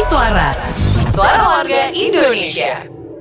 Iswara, Suara Warga Indonesia.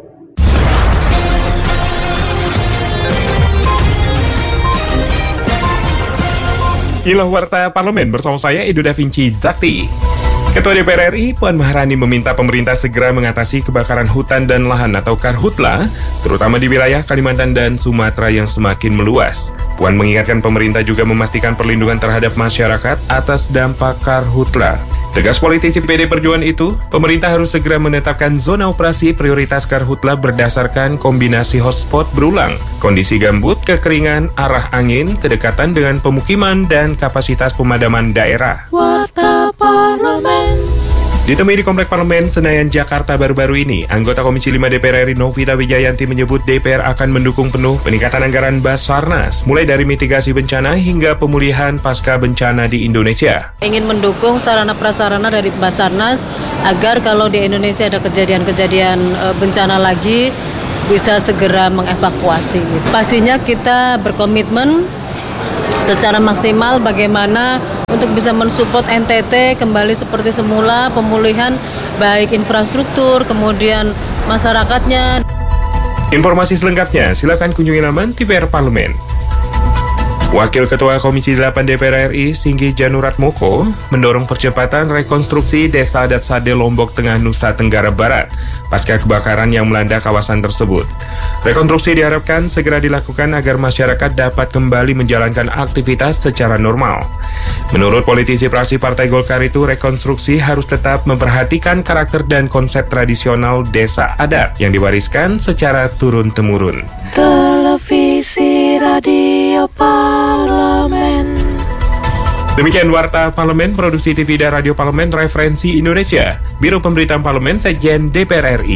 Inilah Warta Parlemen bersama saya Edo Da Vinci Zakti. Ketua DPR RI Puan Maharani meminta pemerintah segera mengatasi kebakaran hutan dan lahan atau karhutla, terutama di wilayah Kalimantan dan Sumatera yang semakin meluas. Puan mengingatkan pemerintah juga memastikan perlindungan terhadap masyarakat atas dampak karhutla. Tegas politisi PD Perjuangan itu, pemerintah harus segera menetapkan zona operasi prioritas karhutla berdasarkan kombinasi hotspot berulang, kondisi gambut, kekeringan, arah angin, kedekatan dengan pemukiman, dan kapasitas pemadaman daerah. Warta Parlemen. Ditemui di Komplek Parlemen Senayan, Jakarta baru-baru ini, anggota Komisi 5 DPR RI Novita Wijayanti menyebut DPR akan mendukung penuh peningkatan anggaran Basarnas, mulai dari mitigasi bencana hingga pemulihan pasca bencana di Indonesia. Ingin mendukung sarana prasarana dari Basarnas agar kalau di Indonesia ada kejadian-kejadian bencana lagi bisa segera mengevakuasi. Pastinya kita berkomitmen secara maksimal bagaimana untuk bisa mensupport NTT kembali seperti semula, pemulihan baik infrastruktur, kemudian masyarakatnya. Informasi selengkapnya silakan kunjungi laman TVR Parlemen. Wakil Ketua Komisi 8 DPR RI Singgi Janurat Moko mendorong percepatan rekonstruksi Desa Adat Sade Lombok Tengah, Nusa Tenggara Barat pasca kebakaran yang melanda kawasan tersebut. Rekonstruksi diharapkan segera dilakukan agar masyarakat dapat kembali menjalankan aktivitas secara normal. Menurut politisi praksi Partai Golkar itu, rekonstruksi harus tetap memperhatikan karakter dan konsep tradisional desa adat yang diwariskan secara turun-temurun. Televisi, radio, Parlemen. Demikian Warta Parlemen, produksi TV dan Radio Parlemen Referensi Indonesia, Biro Pemberitaan Parlemen, Sekjen DPR RI.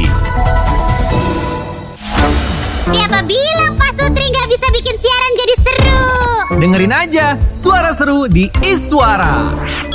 Siapa bilang Pak Sutri nggak bisa bikin siaran jadi seru? Dengerin aja Suara Seru di Iswara.